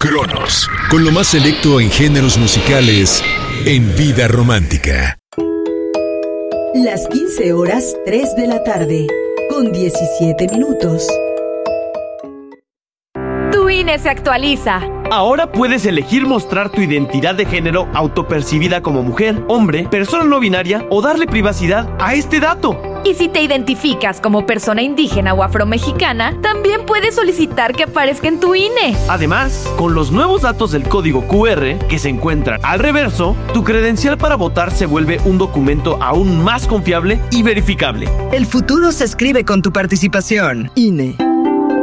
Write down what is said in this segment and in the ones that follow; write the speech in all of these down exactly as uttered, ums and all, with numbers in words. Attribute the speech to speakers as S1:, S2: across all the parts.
S1: Cronos, con lo más selecto en géneros musicales en Vida Romántica.
S2: Las quince horas, tres de la tarde, con diecisiete minutos.
S3: Tu I N E se actualiza.
S4: Ahora puedes elegir mostrar tu identidad de género autopercibida como mujer, hombre, persona no binaria o darle privacidad a este dato.
S3: Y si te identificas como persona indígena o afromexicana, también puedes solicitar que aparezca en tu I N E.
S4: Además, con los nuevos datos del código Q R que se encuentran al reverso, tu credencial para votar se vuelve un documento aún más confiable y verificable.
S5: El futuro se escribe con tu participación. I N E.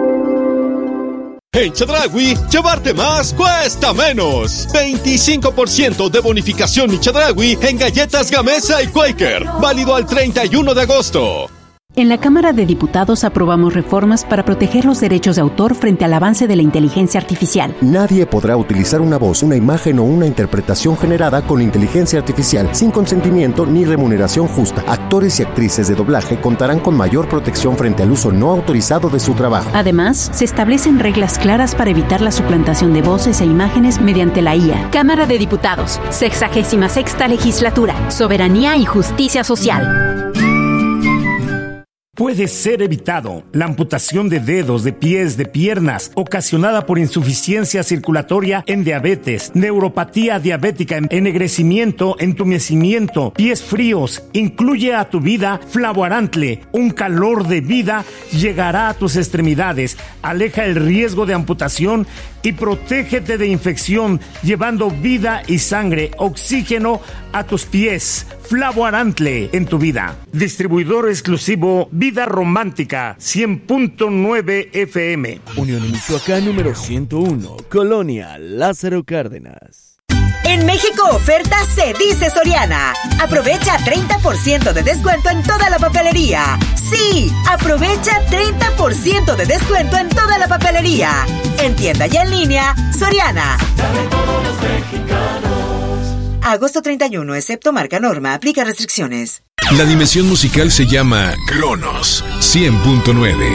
S6: En Chedraui, llevarte más cuesta menos. veinticinco por ciento de bonificación y Chedraui en galletas Gamesa y Quaker. Válido al treinta y uno de agosto.
S7: En la Cámara de Diputados aprobamos reformas para proteger los derechos de autor frente al avance de la inteligencia artificial.
S8: Nadie podrá utilizar una voz, una imagen o una interpretación generada con inteligencia artificial sin consentimiento ni remuneración justa. Actores y actrices de doblaje contarán con mayor protección frente al uso no autorizado de su trabajo.
S7: Además, se establecen reglas claras para evitar la suplantación de voces e imágenes mediante la I A. Cámara de Diputados, sexagésima sexta legislatura, soberanía y justicia social.
S9: Puede ser evitado la amputación de dedos, de pies, de piernas, ocasionada por insuficiencia circulatoria en diabetes, neuropatía diabética, ennegrecimiento, entumecimiento, pies fríos. Incluye a tu vida Flavoarantle, un calor de vida llegará a tus extremidades, aleja el riesgo de amputación y protégete de infección, llevando vida y sangre, oxígeno a tus pies. Flavoarantle en tu vida. Distribuidor exclusivo Vida Romántica, cien punto nueve F M.
S10: Unión Michoacán número ciento uno, Colonia Lázaro Cárdenas.
S11: En México oferta se dice Soriana. Aprovecha treinta por ciento de descuento en toda la papelería. Sí, aprovecha treinta por ciento de descuento en toda la papelería. En tienda y en línea, Soriana. Dale todos los mexicanos. Agosto treinta y uno, excepto marca Norma, aplica restricciones.
S1: La dimensión musical se llama Cronos, cien punto nueve.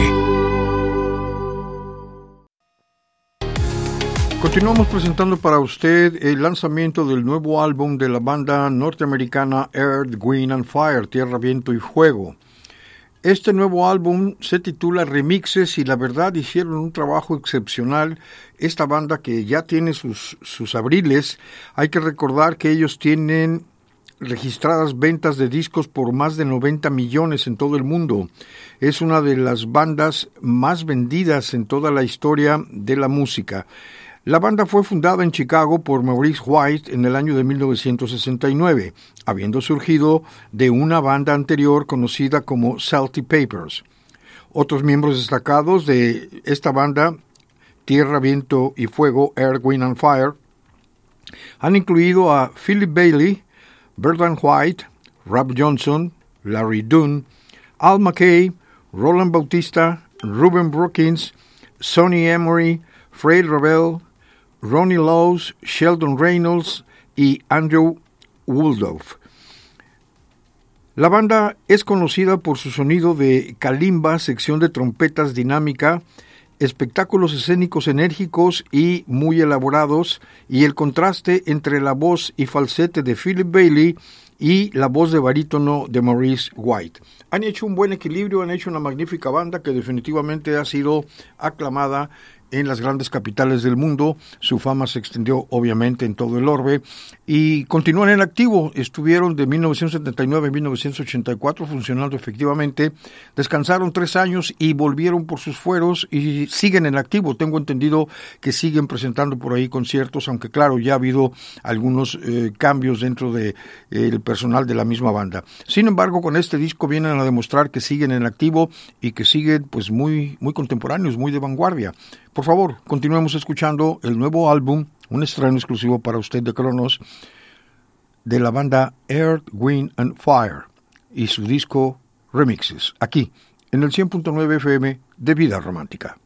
S12: Continuamos presentando para usted el lanzamiento del nuevo álbum de la banda norteamericana Earth, Wind and Fire, Tierra, Viento y Fuego. Este nuevo álbum se titula Remixes y la verdad hicieron un trabajo excepcional. Esta banda que ya tiene sus, sus abriles, hay que recordar que ellos tienen registradas ventas de discos por más de noventa millones en todo el mundo. Es una de las bandas más vendidas en toda la historia de la música. La banda fue fundada en Chicago por Maurice White en el año de mil novecientos sesenta y nueve, habiendo surgido de una banda anterior conocida como Salty Papers. Otros miembros destacados de esta banda, Tierra, Viento y Fuego, Earth, Wind and Fire, han incluido a Philip Bailey, Bertrand White, Rob Johnson, Larry Dunn, Al McKay, Roland Bautista, Ruben Brookins, Sonny Emery, Fred Ravel, Ronnie Laws, Sheldon Reynolds y Andrew Waldorf. La banda es conocida por su sonido de calimba, sección de trompetas dinámica, espectáculos escénicos enérgicos y muy elaborados, y el contraste entre la voz y falsete de Philip Bailey y la voz de barítono de Maurice White. Han hecho un buen equilibrio, han hecho una magnífica banda que definitivamente ha sido aclamada en las grandes capitales del mundo. Su fama se extendió obviamente en todo el orbe y continúan en activo. Estuvieron de mil novecientos setenta y nueve a mil novecientos ochenta y cuatro funcionando efectivamente, descansaron tres años y volvieron por sus fueros y siguen en activo. Tengo entendido que siguen presentando por ahí conciertos, aunque claro, ya ha habido algunos eh, cambios dentro de eh, el personal de la misma banda. Sin embargo, con este disco vienen a demostrar que siguen en activo y que siguen pues muy, muy contemporáneos, muy de vanguardia. Por favor, continuemos escuchando el nuevo álbum, un estreno exclusivo para usted de Cronos, de la banda Earth, Wind and Fire y su disco Remixes, aquí en el cien punto nueve F M de Vida Romántica.